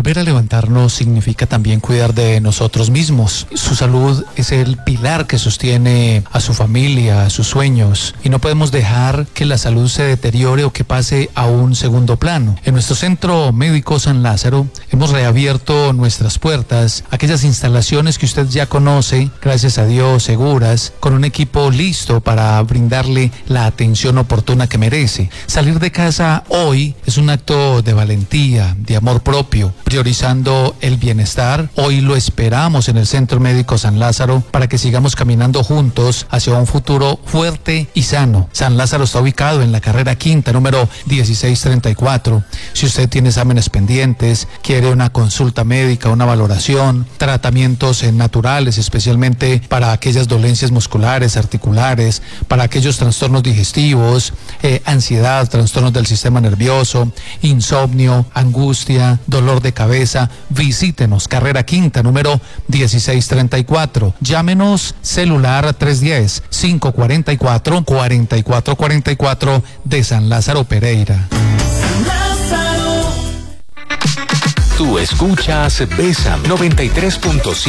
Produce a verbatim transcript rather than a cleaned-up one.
Volver a levantarnos significa también cuidar de nosotros mismos. Su salud es el pilar que sostiene a su familia, a sus sueños, y no podemos dejar que la salud se deteriore o que pase a un segundo plano. En nuestro Centro Médico San Lázaro hemos reabierto nuestras puertas, aquellas instalaciones que usted ya conoce, gracias a Dios, seguras, con un equipo listo para brindarle la atención oportuna que merece. Salir de casa hoy es un acto de valentía, de amor propio, priorizando el bienestar. Hoy lo esperamos en el Centro Médico San Lázaro para que sigamos caminando juntos hacia un futuro fuerte y sano. San Lázaro está ubicado en la carrera quinta, número dieciséis treinta y cuatro. Si usted tiene exámenes pendientes, quiere una consulta médica, una valoración, tratamientos naturales, especialmente para aquellas dolencias musculares, articulares, para aquellos trastornos digestivos, eh, ansiedad, trastornos del sistema nervioso, insomnio, angustia, dolor de cabeza, visítenos, carrera quinta, número dieciséis treinta y cuatro. Llámenos, celular tres uno cero, cinco cuatro cuatro, cuatro cuatro cuatro cuatro de San Lázaro Pereira. Tú escuchas Bésame noventa y tres punto siete.